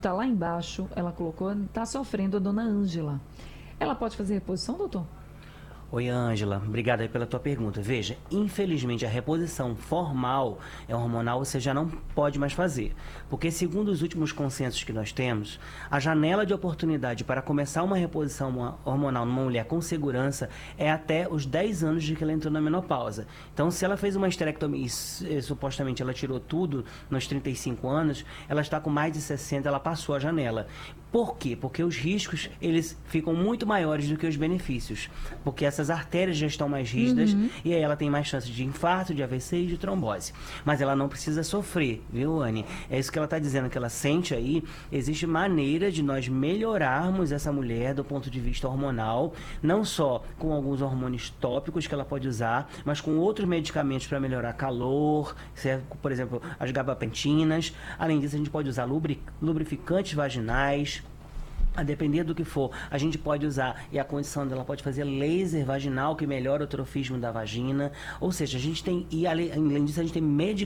Está lá embaixo, ela colocou, está sofrendo a dona Ângela. Ela pode fazer reposição, doutor? Oi, Ângela, obrigado aí pela tua pergunta. Veja, infelizmente a reposição formal hormonal você já não pode mais fazer, porque segundo os últimos consensos que nós temos, a janela de oportunidade para começar uma reposição hormonal numa mulher com segurança é até os 10 anos de que ela entrou na menopausa. Então, se ela fez uma esterectomia e supostamente ela tirou tudo nos 35 anos, ela está com mais de 60, ela passou a janela. Por quê? Porque os riscos, eles ficam muito maiores do que os benefícios. Porque essas artérias já estão mais rígidas e aí ela tem mais chance de infarto, de AVC e de trombose. Mas ela não precisa sofrer, viu, Anne? É isso que ela está dizendo, que ela sente aí. Existe maneira de nós melhorarmos essa mulher do ponto de vista hormonal, não só com alguns hormônios tópicos que ela pode usar, mas com outros medicamentos para melhorar calor, certo? Por exemplo, as gabapentinas. Além disso, a gente pode usar lubrificantes vaginais. A depender do que for, a gente pode usar, e a condição dela pode fazer laser vaginal, que melhora o trofismo da vagina. Ou seja, a gente tem, e além disso, a gente tem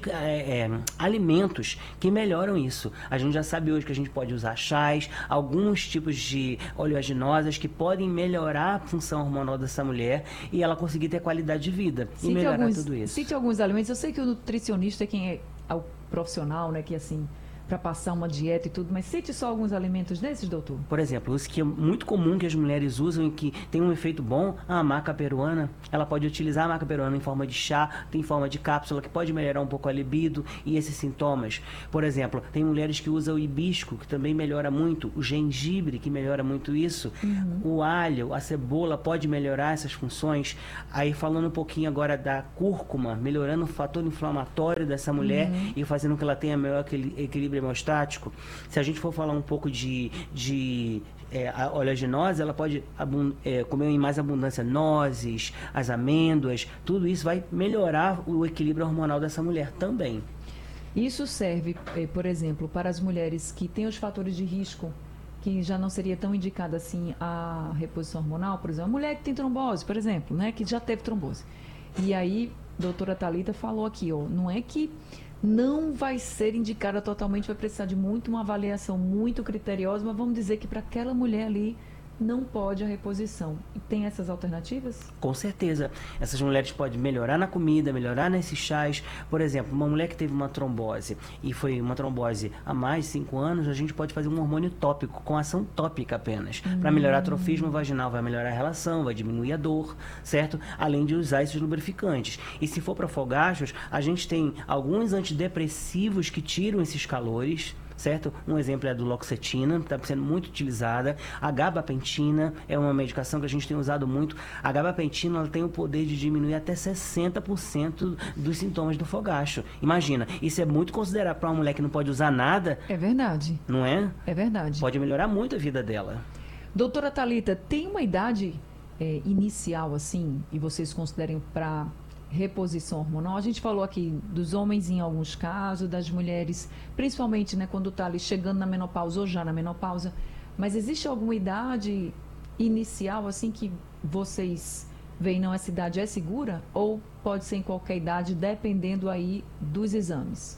alimentos que melhoram isso. A gente já sabe hoje que a gente pode usar chás, alguns tipos de oleaginosas que podem melhorar a função hormonal dessa mulher e ela conseguir ter qualidade de vida e melhorar tudo isso. Cite alguns alimentos. Eu sei que o nutricionista é quem é o profissional, né, que assim, para passar uma dieta e tudo, mas cite só alguns alimentos desses, doutor. Por exemplo, os que é muito comum que as mulheres usam e que tem um efeito bom, a maca peruana. Ela pode utilizar a maca peruana em forma de chá, tem forma de cápsula, que pode melhorar um pouco a libido e esses sintomas. Por exemplo, tem mulheres que usam o hibisco, que também melhora muito, o gengibre, que melhora muito isso, o alho, a cebola pode melhorar essas funções. Aí falando um pouquinho agora da cúrcuma, melhorando o fator inflamatório dessa mulher e fazendo com que ela tenha melhor equilíbrio hemostático. Se a gente for falar um pouco de oleaginosa, ela pode comer em mais abundância nozes, as amêndoas, tudo isso vai melhorar o equilíbrio hormonal dessa mulher também. Isso serve, por exemplo, para as mulheres que têm os fatores de risco, que já não seria tão indicada assim a reposição hormonal, por exemplo, a mulher que tem trombose, por exemplo, né, que já teve trombose. E aí, a doutora Thalita falou aqui, ó, não é que não vai ser indicada totalmente, vai precisar de uma avaliação muito criteriosa, mas vamos dizer que para aquela mulher ali não pode a reposição. E tem essas alternativas? Com certeza. Essas mulheres podem melhorar na comida, melhorar nesses chás. Por exemplo, uma mulher que teve uma trombose e foi uma trombose há mais de 5 anos, a gente pode fazer um hormônio tópico, com ação tópica apenas. Para melhorar trofismo vaginal, vai melhorar a relação, vai diminuir a dor, certo? Além de usar esses lubrificantes. E se for para fogachos, a gente tem alguns antidepressivos que tiram esses calores, certo? Um exemplo é a duloxetina, que está sendo muito utilizada. A gabapentina é uma medicação que a gente tem usado muito. A gabapentina, ela tem o poder de diminuir até 60% dos sintomas do fogacho. Imagina, isso é muito considerado para uma mulher que não pode usar nada. É verdade. Não é? É verdade. Pode melhorar muito a vida dela. Doutora Thalita, tem uma idade inicial, assim, e vocês considerem para reposição hormonal? A gente falou aqui dos homens em alguns casos, das mulheres, principalmente, né, quando está ali chegando na menopausa ou já na menopausa, mas existe alguma idade inicial, assim, que vocês veem, não, essa idade é segura? Ou pode ser em qualquer idade, dependendo aí dos exames?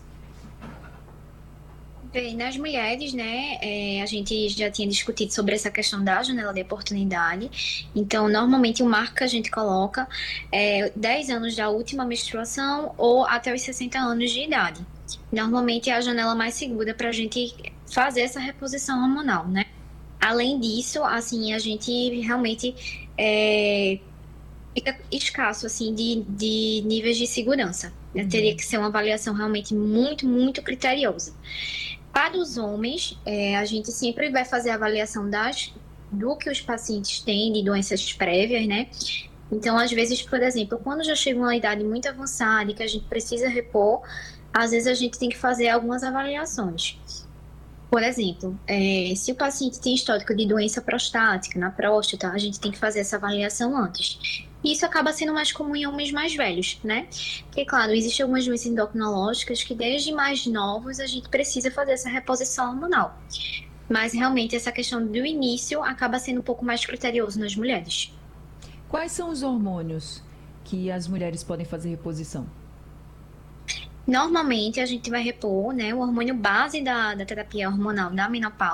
Bem, nas mulheres, né, a gente já tinha discutido sobre essa questão da janela de oportunidade. Então, normalmente, o marco que a gente coloca é 10 anos da última menstruação ou até os 60 anos de idade. Normalmente, é a janela mais segura para a gente fazer essa reposição hormonal, né? Além disso, assim, a gente realmente fica escasso, assim, de níveis de segurança. Teria que ser uma avaliação realmente muito, muito criteriosa. Para os homens, a gente sempre vai fazer a avaliação do que os pacientes têm de doenças prévias, né? Então, às vezes, por exemplo, quando já chega uma idade muito avançada e que a gente precisa repor, às vezes a gente tem que fazer algumas avaliações. Por exemplo, se o paciente tem histórico de doença prostática na próstata, a gente tem que fazer essa avaliação antes. Isso acaba sendo mais comum em homens mais velhos, né? Porque, claro, existem algumas doenças endocrinológicas que desde mais novos a gente precisa fazer essa reposição hormonal. Mas, realmente, essa questão do início acaba sendo um pouco mais criterioso nas mulheres. Quais são os hormônios que as mulheres podem fazer reposição? Normalmente, a gente vai repor, né, o hormônio base da terapia hormonal da menopausa,